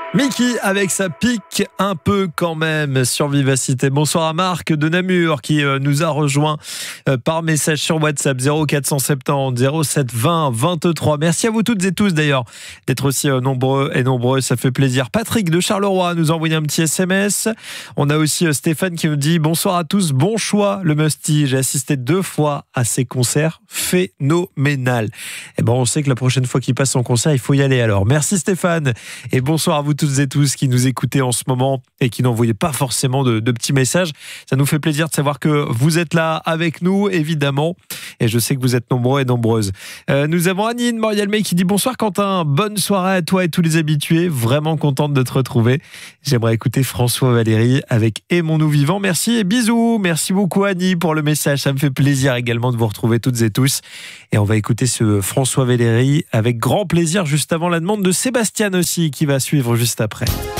Mickey avec sa pique un peu quand même sur Vivacité. Bonsoir à Marc de Namur qui nous a rejoint par message sur WhatsApp 0470 07 20 23. Merci à vous toutes et tous d'ailleurs d'être aussi nombreux et nombreux, ça fait plaisir. Patrick de Charleroi nous a envoyé un petit SMS. On a aussi Stéphane qui nous dit bonsoir à tous, bon choix le Musty. J'ai assisté 2 fois à ses concerts, phénoménal. Et ben on sait que la prochaine fois qu'il passe son concert, il faut y aller alors. Merci Stéphane et bonsoir à vous toutes et tous qui nous écoutez en ce moment et qui n'envoyez pas forcément de petits messages. Ça nous fait plaisir de savoir que vous êtes là avec nous, évidemment. Et je sais que vous êtes nombreux et nombreuses. Nous avons Annie de Morialmey qui dit bonsoir Quentin, bonne soirée à toi et tous les habitués. Vraiment contente de te retrouver. J'aimerais écouter François Valéry avec Aimons-nous vivants. Merci et bisous. Merci beaucoup Annie pour le message. Ça me fait plaisir également de vous retrouver toutes et tous. Et on va écouter ce François Valéry avec grand plaisir juste avant la demande de Sébastien aussi qui va suivre juste après.